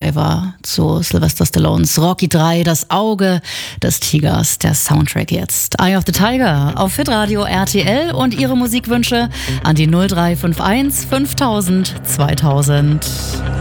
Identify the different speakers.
Speaker 1: Driver zu Sylvester Stallones Rocky 3, das Auge des Tigers, der Soundtrack jetzt. Eye of the Tiger auf Hitradio RTL und Ihre Musikwünsche an die 0351 5000 2000.